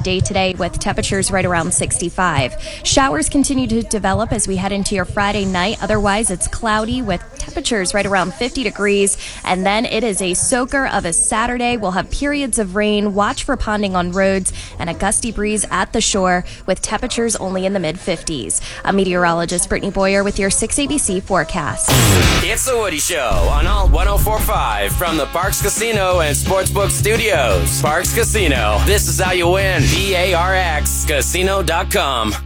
day today with temperatures right around 65. Showers continue to develop as we head into your Friday night. Otherwise, it's cloudy with temperatures right around 50 degrees. And then it is a soaker of a Saturday. We'll have periods of rain. Watch for ponding on roads and a gusty breeze at the shore with temperatures only in the mid-50s. I'm meteorologist Brittany Boyer with your 6ABC forecast. It's the Woody Show on Alt 104.5 from the Parks Casino and Sportsbook Studios. Parks Casino. This is how you win. PARX Casino.com.